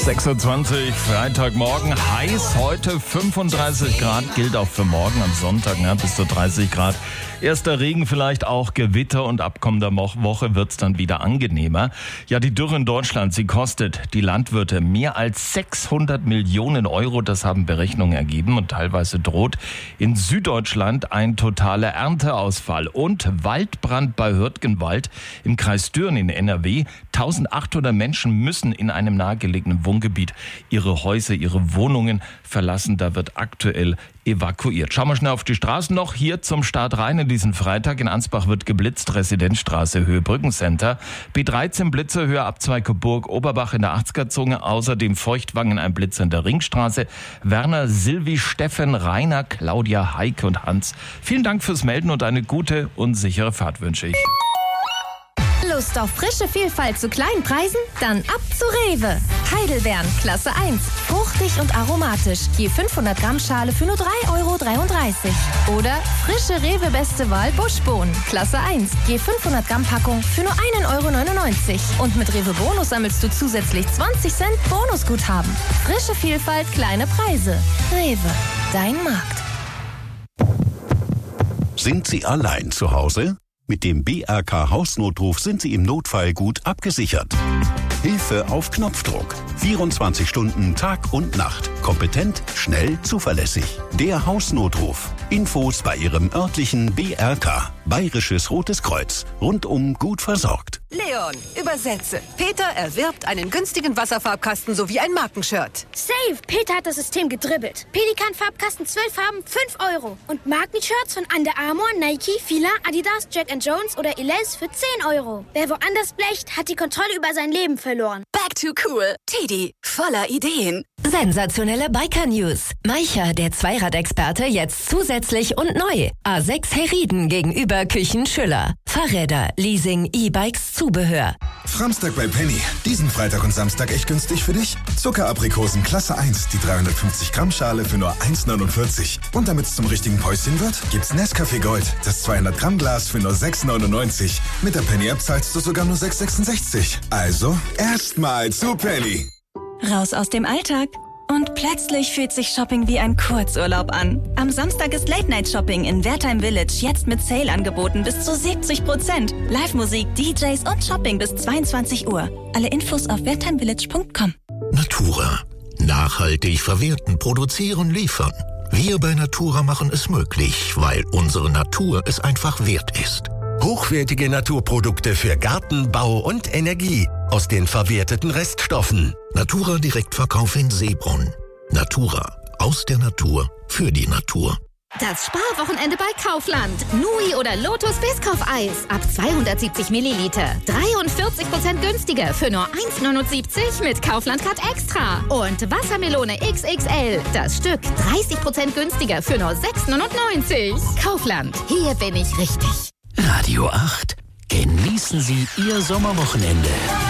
6:20 Freitagmorgen, heiß heute, 35 Grad, gilt auch für morgen am Sonntag, bis zu 30 Grad. Erster Regen, vielleicht auch Gewitter und ab kommender Woche wird es dann wieder angenehmer. Ja, die Dürre in Deutschland, sie kostet die Landwirte mehr als 600 Millionen Euro, das haben Berechnungen ergeben und teilweise droht in Süddeutschland ein totaler Ernteausfall und Waldbrand bei Hürtgenwald im Kreis Düren in NRW. 1800 Menschen müssen in einem nahegelegenen Wohngebiet ihre Häuser, ihre Wohnungen verlassen. Da wird aktuell evakuiert. Schauen wir schnell auf die Straßen noch. Hier zum Start rein in diesen Freitag. In Ansbach wird geblitzt. Residenzstraße, Höhe Brückencenter. B13 Blitze, Höhe Abzweig Burg Oberbach in der 80er-Zone. Außerdem Feuchtwangen, ein Blitz in der Ringstraße. Werner, Silvi, Steffen, Rainer, Claudia, Heike und Hans. Vielen Dank fürs Melden und eine gute und sichere Fahrt wünsche ich. Lust auf frische Vielfalt zu kleinen Preisen? Dann ab zu Rewe. Heidelbeeren, Klasse 1. Fruchtig und aromatisch. Je 500 Gramm Schale für nur 3,33 €. Oder frische Rewe Beste Wahl Buschbohnen, Klasse 1. Je 500 Gramm Packung für nur 1,99 €. Und mit Rewe Bonus sammelst du zusätzlich 20 Cent Bonusguthaben. Frische Vielfalt, kleine Preise. Rewe, dein Markt. Sind Sie allein zu Hause? Mit dem BRK Hausnotruf sind Sie im Notfall gut abgesichert. Hilfe auf Knopfdruck. 24 Stunden Tag und Nacht. Kompetent, schnell, zuverlässig. Der Hausnotruf. Infos bei Ihrem örtlichen BRK. Bayerisches Rotes Kreuz. Rundum gut versorgt. Leon, übersetze. Peter erwirbt einen günstigen Wasserfarbkasten sowie ein Markenshirt. Safe! Peter hat das System gedribbelt. Pelikan-Farbkasten 12 Farben, 5 €. Und Markenshirts von Under Armour, Nike, Fila, Adidas, Jack & Jones oder Elize für 10 €. Wer woanders blecht, hat die Kontrolle über sein Leben verloren. Back to cool. Teddy, voller Ideen. Sensationelle Biker-News. Maicher, der Zweiradexperte, jetzt zusätzlich und neu. A6 Herrieden gegenüber Küchen Schüller. Fahrräder, Leasing, E-Bikes, Zubehör. Framstag bei Penny. Diesen Freitag und Samstag echt günstig für dich? Zuckeraprikosen Klasse 1, die 350 Gramm Schale für nur 1,49 €. Und damit es zum richtigen Päuschen wird, gibt's Nescafé Gold, das 200 Gramm Glas für nur 6,99 €. Mit der Penny-App zahlst du sogar nur 6,66 €. Also, erstmal zu Penny. Raus aus dem Alltag. Und plötzlich fühlt sich Shopping wie ein Kurzurlaub an. Am Samstag ist Late-Night-Shopping in Wertheim Village jetzt mit Sale-Angeboten bis zu 70%. Live-Musik, DJs und Shopping bis 22 Uhr. Alle Infos auf wertheimvillage.com. Natura. Nachhaltig verwerten, produzieren, liefern. Wir bei Natura machen es möglich, weil unsere Natur es einfach wert ist. Hochwertige Naturprodukte für Garten, Bau und Energie aus den verwerteten Reststoffen. Natura Direktverkauf in Seebrunn. Natura. Aus der Natur. Für die Natur. Das Sparwochenende bei Kaufland. Nui oder Lotus Biscoff-Eis. Ab 270 Milliliter. 43% günstiger für nur 1,79 € mit Kaufland Card Extra. Und Wassermelone XXL. Das Stück 30% günstiger für nur 6,99 €. Kaufland. Hier bin ich richtig. Radio 8. Genießen Sie Ihr Sommerwochenende.